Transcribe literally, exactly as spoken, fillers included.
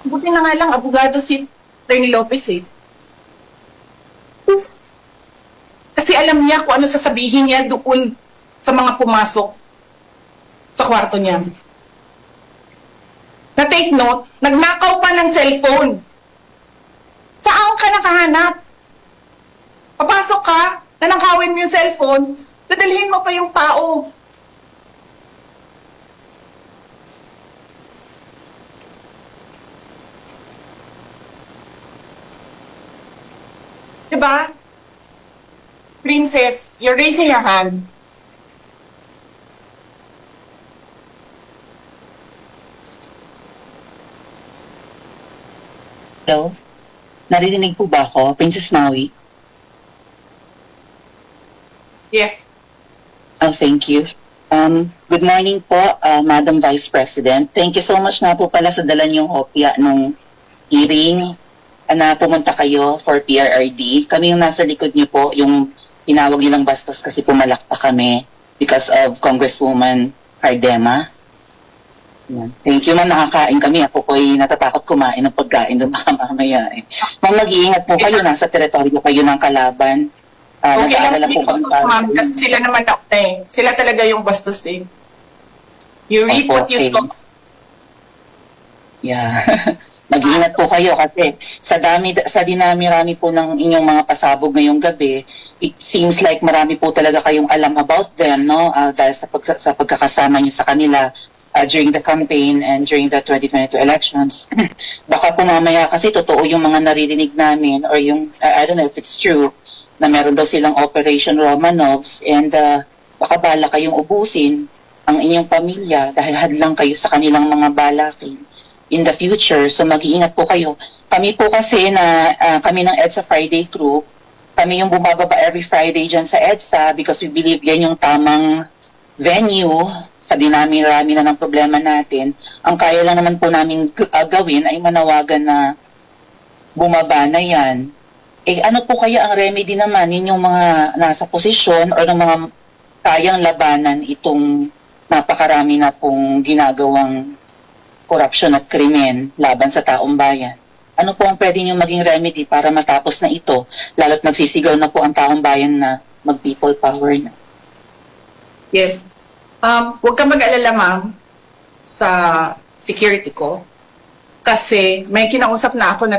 Buti na nga lang, abogado si Attorney Lopez eh. Kasi alam niya kung ano sasabihin niya doon sa mga pumasok sa kwarto niya. Na-take note, nagnakaw pa ng cellphone. Saan ka nakahanap? Papasok ka, nanakawin mo yung cellphone, dadalhin mo pa yung tao. Diba? Princess, you're raising your hand. Hello? Naririnig po ba ako, Princess Maui? Yes. Oh, thank you. Um, good morning po, uh, Madam Vice President. Thank you so much nga po pala sa dala niyong hopya nung hearing uh, na pumunta kayo for P R R D. Kami yung nasa likod niyo po, yung tinawag nilang bastos kasi pumalak pa kami because of Congresswoman Cardema. Yan. Thank you, ma'am. Nakakain kami. Ako po'y natatakot kumain ng pagkain doon baka mamaya. Eh. Ma'am, mag-iingat po kayo. Nasa teritoryo kayo ng kalaban. Uh, Okay lang, nag-aalala po kami para... ma'am, kasi sila naman na eh. Sila talaga yung bastos eh. You reap Opo, what you okay. sow. Yeah. Mag-iingat po kayo kasi sa dami sa dinami-rami po ng inyong mga pasabog ngayong gabi, it seems like marami po talaga kayong alam about them, no? Uh, dahil sa, pag, sa pagkakasama niyo sa kanila uh, during the campaign and during the twenty twenty-two elections. Baka po mamaya kasi totoo yung mga naririnig namin or yung, uh, I don't know if it's true, na meron daw silang Operation Romanovs and uh, baka bala kayong ubusin ang inyong pamilya dahil hadlang kayo sa kanilang mga balakin in the future. So mag-iingat po kayo. Kami po kasi na uh, kami ng EDSA Friday crew, kami yung bumababa every Friday dyan sa EDSA because we believe yan yung tamang venue sa dinami-rami na ng problema natin. Ang kaya lang naman po namin uh, gawin ay manawagan na bumaba na yan. Eh ano po kaya ang remedy naman ninyong mga nasa posisyon o ng mga kayang labanan itong napakarami na pong ginagawang korupsyon at krimen laban sa taong bayan? Ano po ang pwede nyo maging remedy para matapos na ito, lalo't nagsisigaw na po ang taong bayan na mag-people power na? Yes. Um, huwag ka mag-alala, ma'am, sa security ko. Kasi may kinausap na ako na